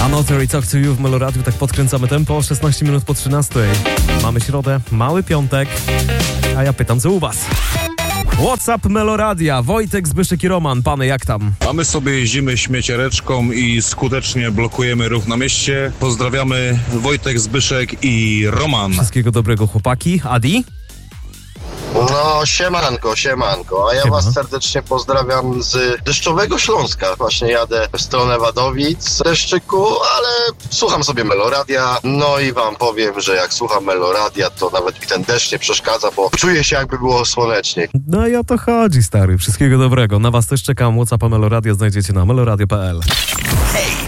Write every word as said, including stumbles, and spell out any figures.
Another I Talk to You w Meloradiu, tak podkręcamy tempo, szesnaście minut po trzynastej. Mamy środę, mały piątek, a ja pytam, co u was? WhatsApp Meloradia, Wojtek, Zbyszek i Roman, pany jak tam? A my sobie jeździmy śmieciareczką i skutecznie blokujemy ruch na mieście. Pozdrawiamy Wojtek, Zbyszek i Roman. Wszystkiego dobrego, chłopaki. Adi? No, siemanko, siemanko, a ja Siema. was serdecznie pozdrawiam z deszczowego Śląska. Właśnie jadę w stronę Wadowic, deszczyku, ale słucham sobie Meloradia, no i wam powiem, że jak słucham Meloradia, to nawet mi ten deszcz nie przeszkadza, bo czuję się, jakby było słonecznie. No i o to chodzi, stary. Wszystkiego dobrego. Na was też czekam. WhatsApp Meloradia znajdziecie na meloradio kropka p l. Hej,